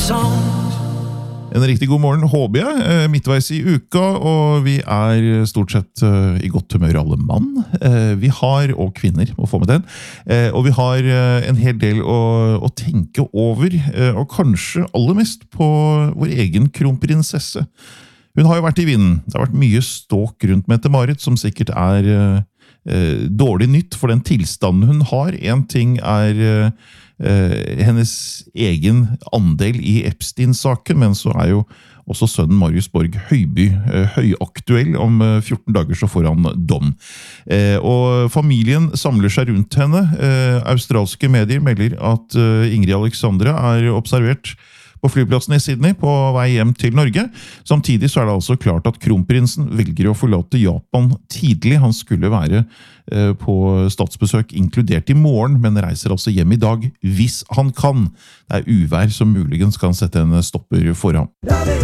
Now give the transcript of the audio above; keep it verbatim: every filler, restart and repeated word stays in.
songs. En riktig god morgen, håper jeg, eh, midtveis i uka, og vi er stort sett eh, i godt humør alle mann. Eh, vi har, og kvinner, må få med den, eh, og vi har eh, en hel del å, å tenke over, eh, og kanskje aller mest på vår egen kronprinsesse. Hun har jo vært i vinden. Det har vært mye ståk rundt Mette-Marit, som sikkert er eh, dårlig nytt for den tilstanden hun har. En ting er eh, Uh, hennes egen andel i Epstein-saken, men så er jo også sønnen Marius Borg Høiby uh, høyaktuell. Om uh, fjorten dager så får han dom. Uh, og familien samler seg rundt henne. Uh, australske medier melder at uh, Ingrid Alexandra er observert på flyplassen i Sydney på vei hjem til Norge. Samtidig så er det altså klart at kronprinsen velger å forlate Japan tidlig. Han skulle være eh, på statsbesøk inkludert i morgen, men reiser altså hjem i dag hvis han kan. Det er uvær som muligens kan sette en stopper for ham.